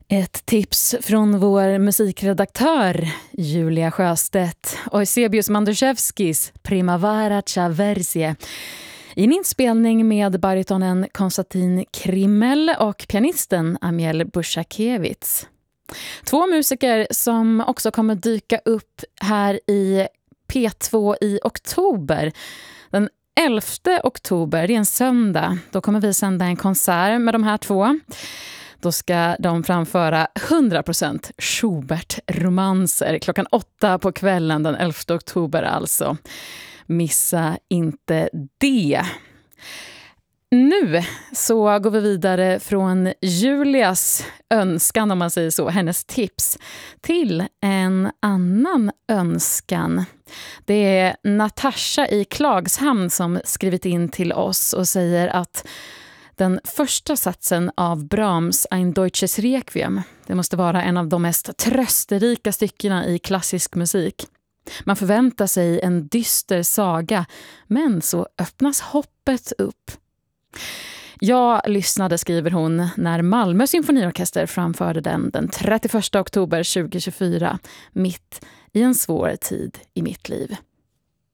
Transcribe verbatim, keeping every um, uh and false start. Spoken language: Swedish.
Ett tips från vår musikredaktör Julia Sjöstedt och Eusebius Manduszewskis Primavera Traversie i en inspelning med baritonen Konstantin Krimmel och pianisten Amiel Bushakiewicz. Två musiker som också kommer dyka upp här i P två i oktober. Den elfte oktober, det är en söndag, då kommer vi sända en konsert med de här två. Då ska de framföra hundra procent Schubert-romanser klockan åtta på kvällen den elfte oktober alltså. Missa inte det. Nu så går vi vidare från Julias önskan, om man säger så, hennes tips, till en annan önskan. Det är Natasha i Klagshamn som skrivit in till oss och säger att den första satsen av Brahms Ein Deutsches Requiem, det måste vara en av de mest trösterika styckena i klassisk musik. Man förväntar sig en dyster saga, men så öppnas hoppet upp. Jag lyssnade, skriver hon, när Malmö symfoniorkester framförde den den trettioförsta oktober tjugohundratjugofyra, mitt i en svår tid i mitt liv.